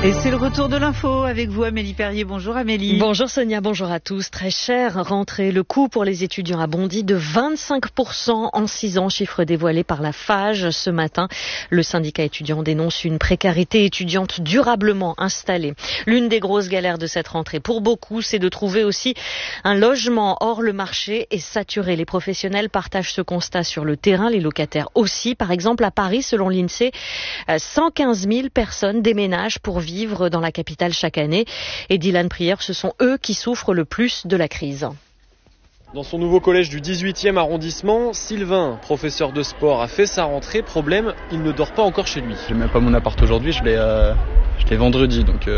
Et c'est le retour de l'info avec vous, Amélie Perrier. Bonjour Amélie. Bonjour Sonia, bonjour à tous. Très chère rentrée. Le coût pour les étudiants a bondi de 25% en 6 ans, chiffre dévoilé par la FAGE ce matin. Le syndicat étudiant dénonce une précarité étudiante durablement installée. L'une des grosses galères de cette rentrée pour beaucoup, c'est de trouver aussi un logement. Or, le marché est saturé. Les professionnels partagent ce constat sur le terrain, les locataires aussi. Par exemple, à Paris, selon l'INSEE, 115 000 personnes déménagent pour vivre dans la capitale chaque année. Et Dylan Prieur, ce sont eux qui souffrent le plus de la crise. Dans son nouveau collège du 18e arrondissement, Sylvain, professeur de sport, a fait sa rentrée. Problème, il ne dort pas encore chez lui. J'ai même pas mon appart aujourd'hui, je l'ai vendredi, donc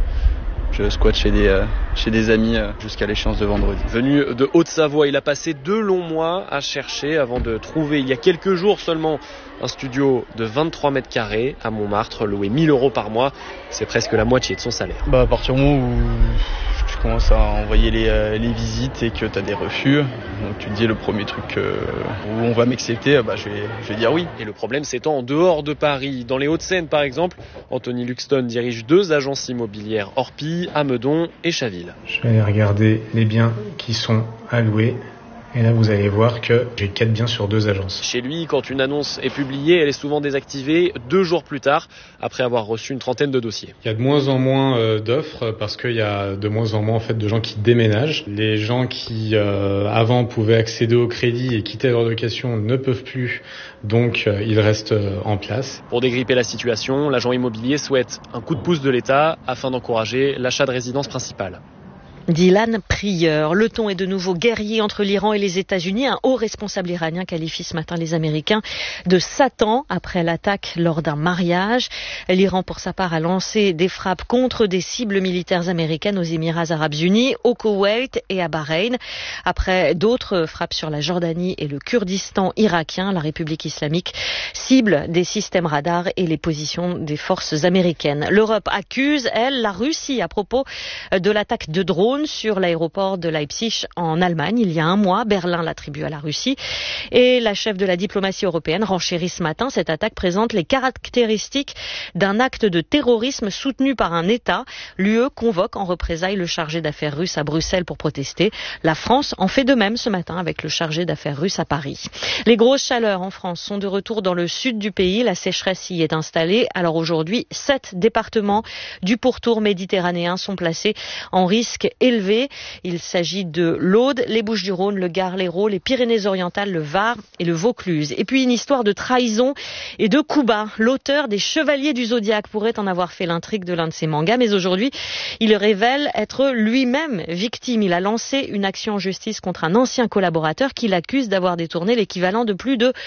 je squatte chez des amis jusqu'à l'échéance de vendredi. Venu de Haute-Savoie, il a passé 2 longs mois à chercher avant de trouver, il y a quelques jours seulement, un studio de 23 mètres carrés à Montmartre, loué 1 000 € par mois. C'est presque la moitié de son salaire. À partir du moment où tu commences à envoyer les visites et que tu as des refus, donc tu te dis le premier truc où on va m'accepter, je vais dire oui. Et le problème s'étend en dehors de Paris. Dans les Hauts-de-Seine par exemple, Anthony Luxton dirige 2 agences immobilières, Orpi, à Meudon et Chaville. Je vais aller regarder les biens qui sont à louer. Et là, vous allez voir que j'ai 4 biens sur 2 agences. Chez lui, quand une annonce est publiée, elle est souvent désactivée 2 jours plus tard, après avoir reçu une trentaine de dossiers. Il y a de moins en moins d'offres parce qu'il y a de moins en moins de gens qui déménagent. Les gens qui avant pouvaient accéder au crédit et quitter leur location ne peuvent plus, donc ils restent en place. Pour dégripper la situation, l'agent immobilier souhaite un coup de pouce de l'État afin d'encourager l'achat de résidence principale. Dylan Prieur. Le ton est de nouveau guerrier entre l'Iran et les États-Unis. Un haut responsable iranien qualifie ce matin les Américains de Satan après l'attaque lors d'un mariage. L'Iran, pour sa part, a lancé des frappes contre des cibles militaires américaines aux Émirats Arabes Unis, au Koweït et à Bahreïn. Après d'autres frappes sur la Jordanie et le Kurdistan irakien, la République islamique cible des systèmes radars et les positions des forces américaines. L'Europe accuse, elle, la Russie à propos de l'attaque de drones sur l'aéroport de Leipzig en Allemagne. Il y a un mois, Berlin l'attribue à la Russie. Et la chef de la diplomatie européenne renchérit ce matin. Cette attaque présente les caractéristiques d'un acte de terrorisme soutenu par un État. L'UE convoque en représailles le chargé d'affaires russe à Bruxelles pour protester. La France en fait de même ce matin avec le chargé d'affaires russe à Paris. Les grosses chaleurs en France sont de retour dans le sud du pays. La sécheresse y est installée. Alors aujourd'hui, 7 départements du pourtour méditerranéen sont placés en risque élevé. Il s'agit de l'Aude, les Bouches-du-Rhône, le Gard, l'Hérault, les Pyrénées-Orientales, le Var et le Vaucluse. Et puis une histoire de trahison et de coups bas. L'auteur des Chevaliers du Zodiaque pourrait en avoir fait l'intrigue de l'un de ses mangas, mais aujourd'hui, il révèle être lui-même victime. Il a lancé une action en justice contre un ancien collaborateur qui l'accuse d'avoir détourné l'équivalent de plus de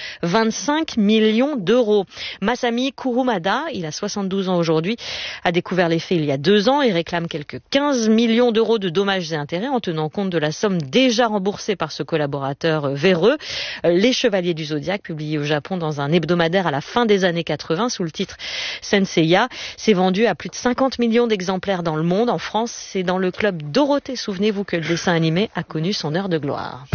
25 millions d'euros. Masami Kurumada, il a 72 ans aujourd'hui, a découvert les faits il y a 2 ans et réclame quelques 15 millions d'euros de dommages et intérêts en tenant compte de la somme déjà remboursée par ce collaborateur véreux. Les Chevaliers du Zodiaque, publié au Japon dans un hebdomadaire à la fin des années 80 sous le titre Senseiya, s'est vendu à plus de 50 millions d'exemplaires dans le monde. En France, c'est dans le club Dorothée, souvenez-vous, que le dessin animé a connu son heure de gloire.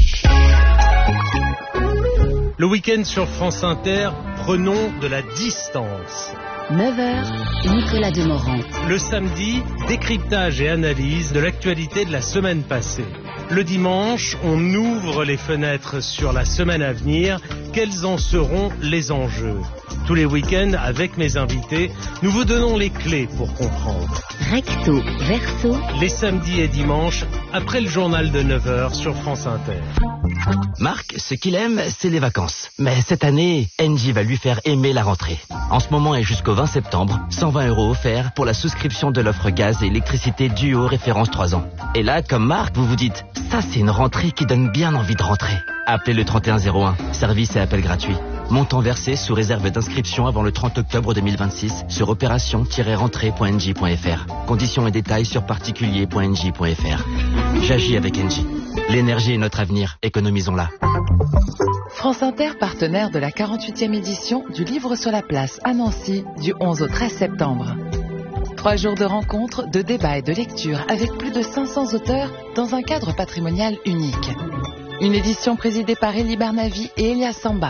Le week-end sur France Inter, prenons de la distance. 9h, Nicolas Demorand. Le samedi, décryptage et analyse de l'actualité de la semaine passée. Le dimanche, on ouvre les fenêtres sur la semaine à venir. Quels en seront les enjeux ? Tous les week-ends, avec mes invités, nous vous donnons les clés pour comprendre. Recto, verso. Les samedis et dimanches, après le journal de 9h sur France Inter. Marc, ce qu'il aime, c'est les vacances. Mais cette année, Engie va lui faire aimer la rentrée. En ce moment et jusqu'au 20 septembre, 120 € offerts pour la souscription de l'offre gaz et électricité Duo référence 3 ans. Et là, comme Marc, vous vous dites, ça c'est une rentrée qui donne bien envie de rentrer. Appelez le 3101, service et appel gratuit. Montant versé sous réserve d'inscription avant le 30 octobre 2026 sur opération-rentrée.engie.fr. Conditions et détails sur particulier.engie.fr. J'agis avec Engie. L'énergie est notre avenir, économisons-la. France Inter, partenaire de la 48e édition du Livre sur la place à Nancy du 11 au 13 septembre. 3 jours de rencontres, de débats et de lecture avec plus de 500 auteurs dans un cadre patrimonial unique. Une édition présidée par Elie Barnavi et Elia Samba.